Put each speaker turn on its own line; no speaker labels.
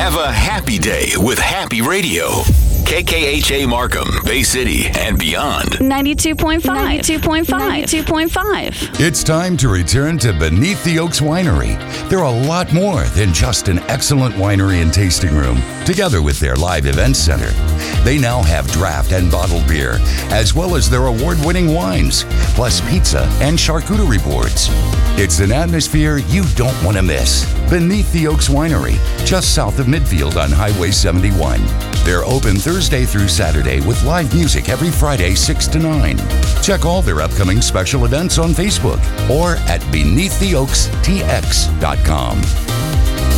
Have a happy day with Happy Radio. KKHA Markham, Bay City, and beyond.
92.5. 92.5. 92.5.
It's time to return to Beneath the Oaks Winery. They're a lot more than just an excellent winery and tasting room. Together with their live events center, they now have draft and bottled beer, as well as their award-winning wines, plus pizza and charcuterie boards. It's an atmosphere you don't want to miss. Beneath the Oaks Winery, just south of Midfield on Highway 71. They're open Thursday through Saturday with live music every Friday 6 to 9. Check all their upcoming special events on Facebook or at beneaththeoakstx.com.